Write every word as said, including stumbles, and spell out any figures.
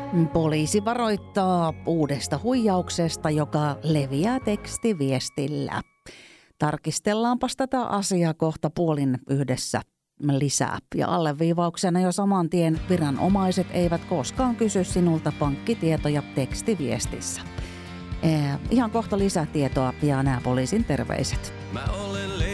Poliisi varoittaa uudesta huijauksesta, joka leviää tekstiviestillä. Tarkistellaanpas tätä asiaa kohta puolin yhdessä lisää. Ja alleviivauksena jo saman tien viranomaiset eivät koskaan kysy sinulta pankkitietoja tekstiviestissä. Ee, ihan kohta lisätietoa ja nämä poliisin terveiset. Mä olen